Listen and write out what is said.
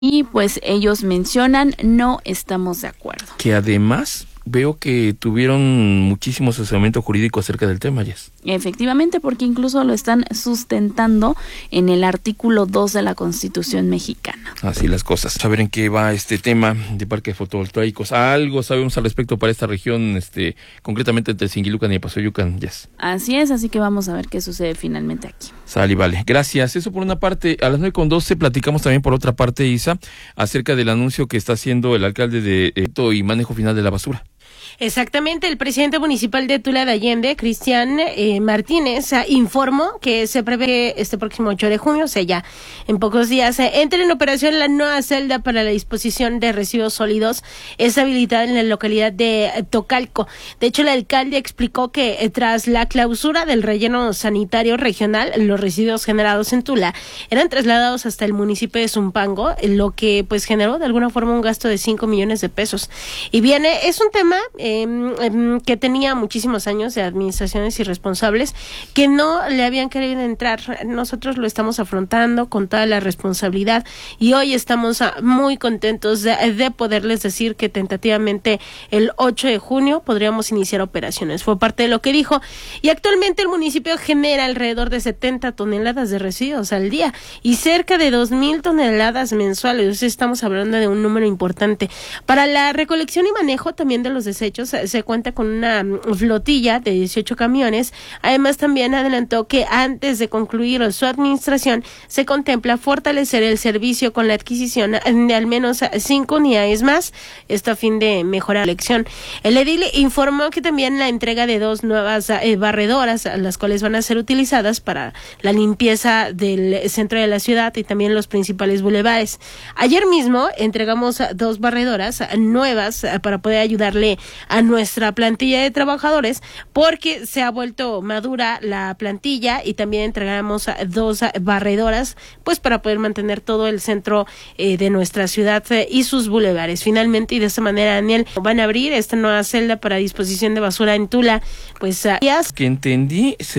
Y pues ellos mencionan, no estamos de acuerdo. Que además veo que tuvieron muchísimo asesoramiento jurídico acerca del tema, Jess. Efectivamente, porque incluso lo están sustentando en el artículo 2 de la Constitución mexicana. Así las cosas. A ver en qué va este tema de parques fotovoltaicos. Algo sabemos al respecto para esta región, concretamente entre Singilucan y Pasoyucan, Jess. Así es, así que vamos a ver qué sucede finalmente aquí. Sale, vale. Gracias. Eso por una parte. A las 9:12 platicamos también por otra parte, Isa, acerca del anuncio que está haciendo el alcalde de y manejo final de la basura. Exactamente, el presidente municipal de Tula de Allende, Cristian Martínez, informó que se prevé que este próximo 8 de junio, o sea ya en pocos días, entre en operación la nueva celda para la disposición de residuos sólidos, es habilitada en la localidad de Tocalco. De hecho, el alcalde explicó que tras la clausura del relleno sanitario regional, los residuos generados en Tula eran trasladados hasta el municipio de Zumpango, lo que pues generó de alguna forma un gasto de 5 millones de pesos. Y bien, es un tema que tenía muchísimos años de administraciones irresponsables que no le habían querido entrar. Nosotros lo estamos afrontando con toda la responsabilidad y hoy estamos muy contentos de poderles decir que tentativamente el 8 de junio podríamos iniciar operaciones. Fue parte de lo que dijo, y actualmente el municipio genera alrededor de 70 toneladas de residuos al día y cerca de 2,000 toneladas mensuales. Estamos hablando de un número importante. Para la recolección y manejo también de los desechos se cuenta con una flotilla de 18 camiones. Además, también adelantó que antes de concluir su administración se contempla fortalecer el servicio con la adquisición de al menos 5 unidades más, esto a fin de mejorar la elección. El edil informó que también la entrega de 2 nuevas barredoras, las cuales van a ser utilizadas para la limpieza del centro de la ciudad y también los principales bulevares. Ayer mismo entregamos 2 barredoras nuevas para poder ayudarle a nuestra plantilla de trabajadores, porque se ha vuelto madura la plantilla, y también entregamos 2 barredoras pues para poder mantener todo el centro de nuestra ciudad y sus bulevares. Finalmente, y de esta manera, Daniel, van a abrir esta nueva celda para disposición de basura en Tula, pues que entendí